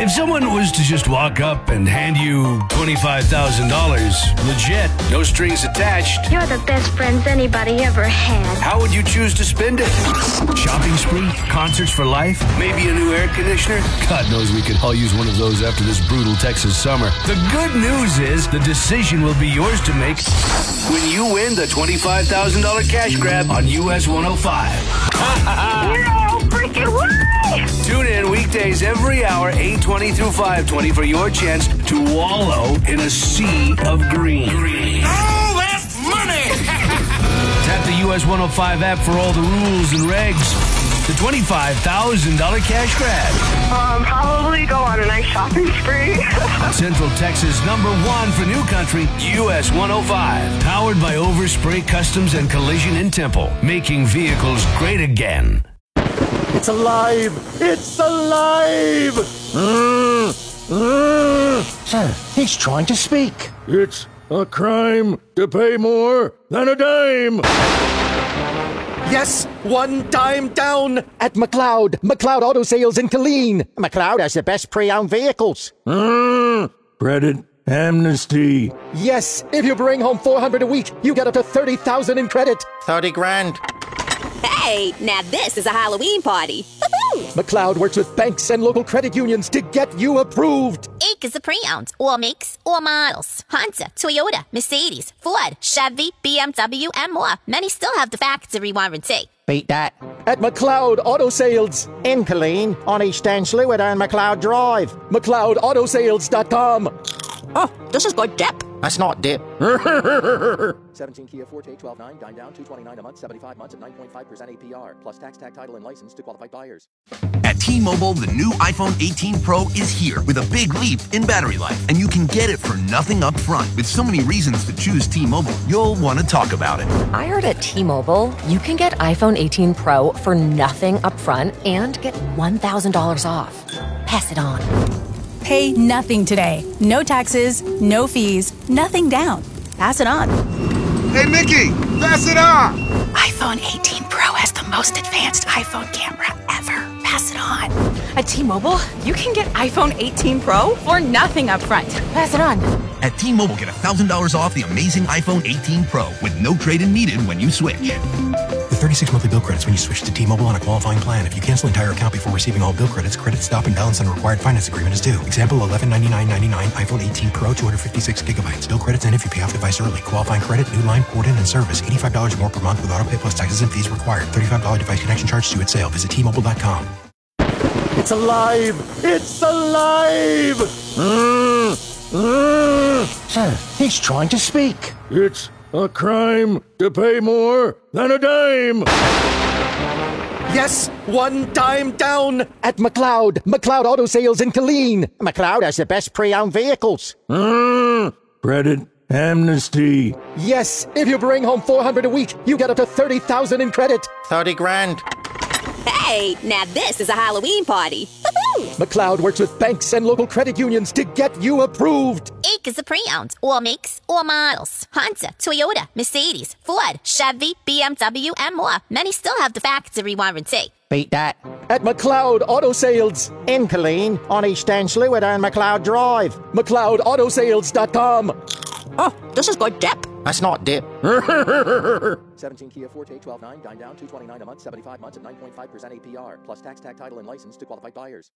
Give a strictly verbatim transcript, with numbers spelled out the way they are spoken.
If someone was to just walk up and hand you twenty-five thousand dollars, legit, no strings attached, You're the best friends anybody ever had. how would you choose to spend it? Shopping spree? Concerts for life? Maybe a new air conditioner? God knows we could all use one of those after this brutal Texas summer. The good news is the decision will be yours to make when you win the twenty-five thousand dollars cash grab on U S one oh five. No freaking way! Tune in weekdays every hour, eight twenty through five twenty for your chance to wallow in a sea of green. green. Oh, that's money! Tap the U S one oh five app for all the rules and regs. The twenty-five thousand dollars cash grab. Um, probably go on a nice shopping spree. Central Texas number one for new country, U S one oh five. Powered by Overspray Customs and Collision in Temple. Making vehicles great again. It's alive! It's alive! Mm, mm. Sir, he's trying to speak. It's a crime to pay more than a dime. Yes, one dime down at McLeod. McLeod Auto Sales in Killeen. McLeod has the best pre-owned vehicles. Mm, credit amnesty. Yes, if you bring home four hundred a week, you get up to thirty thousand in credit. thirty grand. Hey, now this is a Halloween party. McLeod works with banks and local credit unions to get you approved. Acres of pre-owned, all makes, all models. Honda, Toyota, Mercedes, Ford, Chevy, B M W, and more. Many still have the factory warranty. Beat that. At McLeod Auto Sales. In Killeen, on East End Sluit and McLeod Drive. McLeod Auto Sales dot com. Oh, this is good dip. That's not dip. seventeen Kia Forte, twelve nine, dine down, two twenty-nine a month, seventy-five months at nine point five percent A P R, plus tax, tag, title, and license to qualified buyers. At T-Mobile, the new iPhone eighteen Pro is here with a big leap in battery life, and you can get it for nothing up front. With so many reasons to choose T-Mobile, you'll want to talk about it. I heard at T-Mobile, you can get iPhone eighteen Pro for nothing up front and get one thousand dollars off. Pass it on. Pay nothing today. No taxes, no fees, nothing down. Pass it on. Hey, Mickey, pass it on! iPhone eighteen Pro has the most advanced iPhone camera ever. Pass it on. At T-Mobile, you can get iPhone eighteen Pro for nothing up front. Pass it on. At T-Mobile, get one thousand dollars off the amazing iPhone eighteen Pro with no trade-in needed when you switch. With thirty-six monthly bill credits when you switch to T-Mobile on a qualifying plan. If you cancel entire account before receiving all bill credits, credit stop and balance on a required finance agreement is due. Example, eleven ninety-nine ninety-nine, iPhone eighteen Pro, two hundred fifty-six gigabytes. Bill credits end if you pay off device early. Qualifying credit, new line, port in, and service. eighty-five dollars more per month with auto pay plus taxes and fees required. thirty-five dollars device connection charge due at sale. Visit T Mobile dot com. It's alive! It's alive! Mm, mm. Sir, he's trying to speak. It's a crime to pay more than a dime. Yes, one dime down at McLeod. McLeod Auto Sales in Killeen. McLeod has the best pre-owned vehicles. Mm, credit amnesty. Yes, if you bring home four hundred a week, you get up to thirty thousand in credit. thirty grand. Hey, now this is a Halloween party. McLeod works with banks and local credit unions to get you approved. Acres of pre-owned, all makes, all models. Honda, Toyota, Mercedes, Ford, Chevy, B M W, and more. Many still have the factory warranty. Beat that. At McLeod Auto Sales. In Killeen, on East End Sluit and McLeod Drive. McLeod Auto Sales dot com. Oh, this is good dip. That's not dip. seventeen Kia Forte, twelve nine, dine down, two twenty-nine a month, seventy-five months at nine point five percent A P R, plus tax, tag, title, and license to qualified buyers.